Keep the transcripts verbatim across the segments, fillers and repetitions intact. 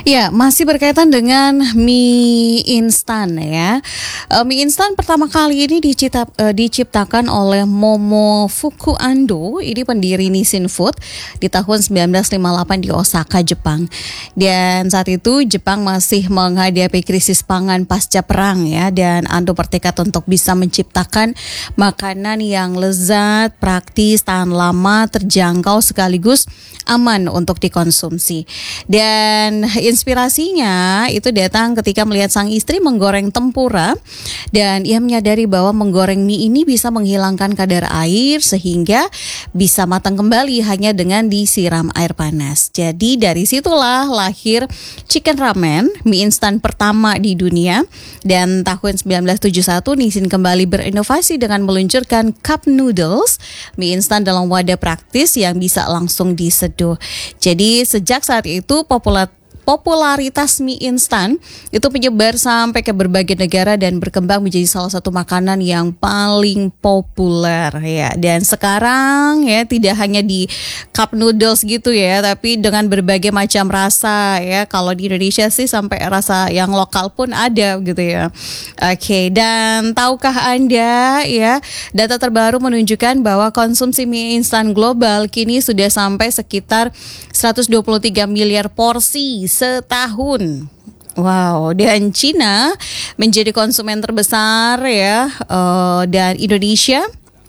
Ya, masih berkaitan dengan mie instan ya. Eh, mie instan pertama kali ini dicipta, eh, diciptakan oleh Momofuku Ando, ini pendiri Nissin Food di tahun sembilan belas lima puluh delapan di Osaka, Jepang. Dan saat itu Jepang masih menghadapi krisis pangan pasca perang ya, dan Ando bertekad untuk bisa menciptakan makanan yang lezat, praktis, tahan lama, terjangkau sekaligus aman untuk dikonsumsi. Dan inspirasinya itu datang ketika melihat sang istri menggoreng tempura, dan ia menyadari bahwa menggoreng mie ini bisa menghilangkan kadar air sehingga bisa matang kembali hanya dengan disiram air panas. Jadi dari situlah lahir chicken ramen, mie instan pertama di dunia. Dan tahun sembilan belas tujuh puluh satu Nissin kembali berinovasi dengan meluncurkan cup noodles, mie instan dalam wadah praktis yang bisa langsung diseduh. Jadi sejak saat itu populer popularitas mie instan itu menyebar sampai ke berbagai negara dan berkembang menjadi salah satu makanan yang paling populer ya. Dan sekarang ya tidak hanya di cup noodles gitu ya, tapi dengan berbagai macam rasa ya. Kalau di Indonesia sih sampai rasa yang lokal pun ada gitu ya. Oke, dan tahukah Anda ya, data terbaru menunjukkan bahwa konsumsi mie instan global kini sudah sampai sekitar seratus dua puluh tiga miliar porsi setahun. Wow, dan Cina menjadi konsumen terbesar ya, uh, dan Indonesia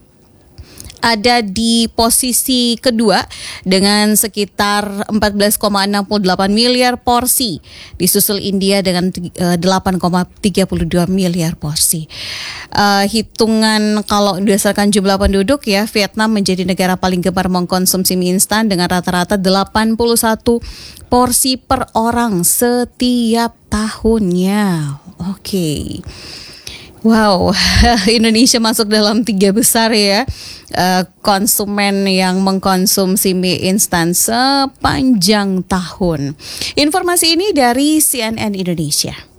ada di posisi kedua dengan sekitar empat belas koma enam delapan miliar porsi. Disusul India dengan delapan koma tiga dua miliar porsi. Uh, hitungan kalau berdasarkan jumlah penduduk ya, Vietnam menjadi negara paling gemar mengkonsumsi mie instan dengan rata-rata delapan puluh satu porsi per orang setiap tahunnya. Oke. Okay. Wow, Indonesia masuk dalam tiga besar ya uh, konsumen yang mengkonsumsi mie instan sepanjang tahun. Informasi ini dari C N N Indonesia.